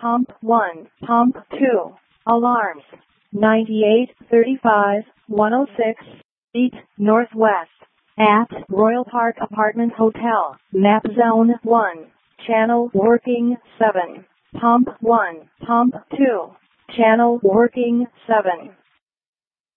Pump 1, Pump 2, alarms. 9835 106 feet northwest at Royal Park Apartment Hotel, Map Zone 1, channel working 7. Pump 1, Pump 2, channel working 7.